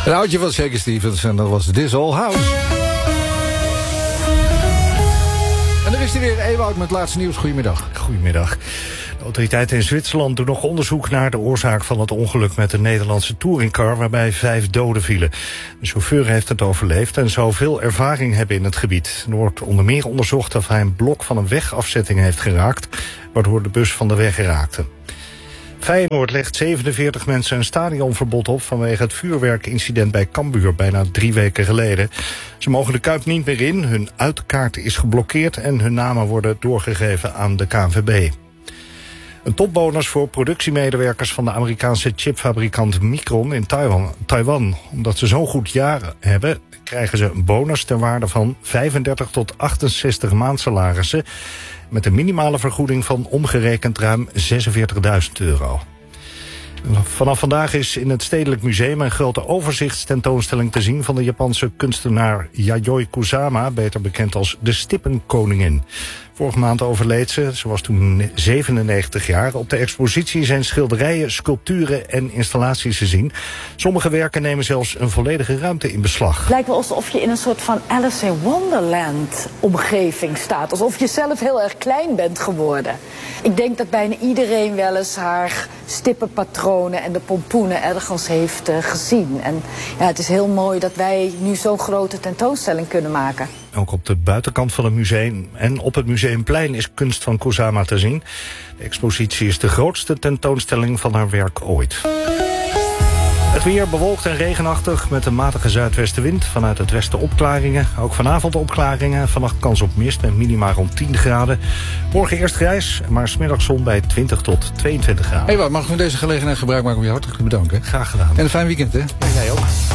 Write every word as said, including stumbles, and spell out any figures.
Een oudje van Shaky Stevens en dat was This Old House. En er is hij weer, Ewout, met het laatste nieuws. Goedemiddag. Goedemiddag. De autoriteiten in Zwitserland doen nog onderzoek naar de oorzaak van het ongeluk met de Nederlandse touringcar, waarbij vijf doden vielen. De chauffeur heeft het overleefd en zou veel ervaring hebben in het gebied. Er wordt onder meer onderzocht of hij een blok van een wegafzetting heeft geraakt, waardoor de bus van de weg raakte. Feyenoord legt zevenenveertig mensen een stadionverbod op vanwege het vuurwerkincident bij Cambuur bijna drie weken geleden. Ze mogen de Kuip niet meer in, hun uitkaart is geblokkeerd en hun namen worden doorgegeven aan de K N V B. Een topbonus voor productiemedewerkers van de Amerikaanse chipfabrikant Micron in Taiwan. Taiwan. Omdat ze zo'n goed jaar hebben, krijgen ze een bonus ter waarde van vijfendertig tot achtenzestig maandsalarissen, met een minimale vergoeding van omgerekend ruim zesenveertigduizend euro. Vanaf vandaag is in het Stedelijk Museum een grote overzichtstentoonstelling te zien van de Japanse kunstenaar Yayoi Kusama, beter bekend als de Stippenkoningin. Vorige maand overleed ze, ze was toen zevenennegentig jaar. Op de expositie zijn schilderijen, sculpturen en installaties te zien. Sommige werken nemen zelfs een volledige ruimte in beslag. Het lijkt wel alsof je in een soort van Alice in Wonderland omgeving staat. Alsof je zelf heel erg klein bent geworden. Ik denk dat bijna iedereen wel eens haar stippenpatronen en de pompoenen ergens heeft uh, gezien. En ja, het is heel mooi dat wij nu zo'n grote tentoonstelling kunnen maken. Ook op de buitenkant van het museum en op het Museumplein is kunst van Kusama te zien. De expositie is de grootste tentoonstelling van haar werk ooit. Het weer bewolkt en regenachtig met een matige zuidwestenwind. Vanuit het westen opklaringen. Ook vanavond opklaringen. Vannacht kans op mist met minima rond tien graden. Morgen eerst grijs, maar 's middags zon bij twintig tot tweeëntwintig graden. Ewout, mag ik van deze gelegenheid gebruik maken om je hartelijk te bedanken? Graag gedaan. En een fijn weekend, hè? En jij ook.